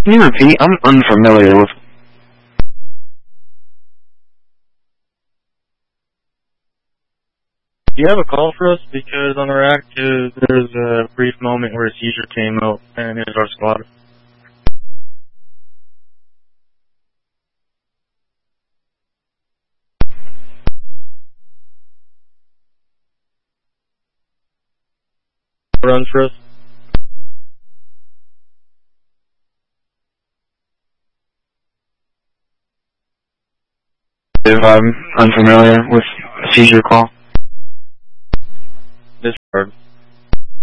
Can you repeat? I'm unfamiliar with... Do you have a call for us? Because on the reactive, there's a brief moment where a seizure came out, and it was our squad. Runs for us. If I'm unfamiliar with a seizure call. Disregard.